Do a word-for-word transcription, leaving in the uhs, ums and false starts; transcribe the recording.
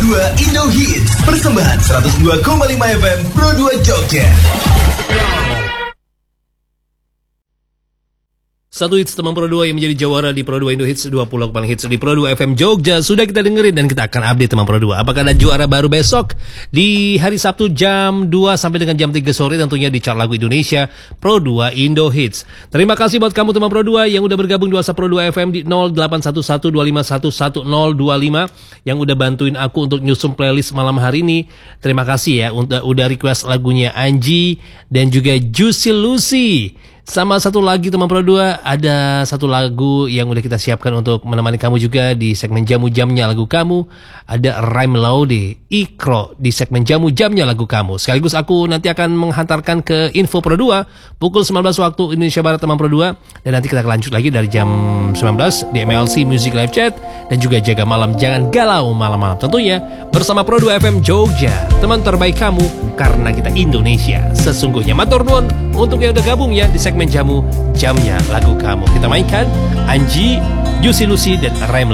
dua Indo Hits. Persembahan seratus dua koma lima F M Pro dua Jogja. Satu hits teman Pro dua yang menjadi jawara di Pro dua Indo Hits, dua puluh paling hits di Pro dua F M Jogja sudah kita dengerin dan kita akan update teman Pro dua. Apakah ada juara baru besok di hari Sabtu jam dua sampai dengan jam tiga sore tentunya di chart lagu Indonesia Pro dua Indo Hits. Terima kasih buat kamu teman Pro dua yang udah bergabung di WhatsApp Pro dua F M di nol delapan satu satu dua lima satu satu nol dua lima yang udah bantuin aku untuk nyusun playlist malam hari ini. Terima kasih ya udah, udah request lagunya Anji dan juga Juicy Lucy. Sama satu lagi teman Pro dua, ada satu lagu yang udah kita siapkan untuk menemani kamu juga di segmen Jamu Jamnya Lagu Kamu. Ada Rhyme Laude Ikro di segmen Jamu Jamnya Lagu Kamu. Sekaligus aku nanti akan menghantarkan ke Info Pro dua pukul sembilan belas waktu Indonesia Barat teman Pro dua. Dan nanti kita akan lanjut lagi dari jam sembilan belas di M L C Music Live Chat. Dan juga jaga malam, jangan galau malam-malam tentunya bersama Pro dua F M Jogja, teman terbaik kamu karena kita Indonesia sesungguhnya. Matur nuwun untuk yang udah gabung ya di segmen Jamu Jamnya Lagu Kamu. Kita mainkan Anji, Juicy Lucy dan Rhyme